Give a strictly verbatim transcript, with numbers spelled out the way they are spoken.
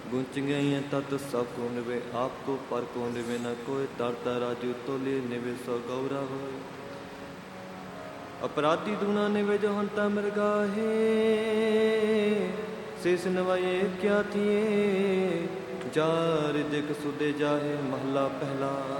गुंच गई तत् सब को निवे आपको पर को निवे न कोई तरता राजू तोले निवे सो गौरव अपराधी दूना निवे जो हंता मृगा है शेष नवाए क्या थिए जार दिख सुदे जाहे महला पहला।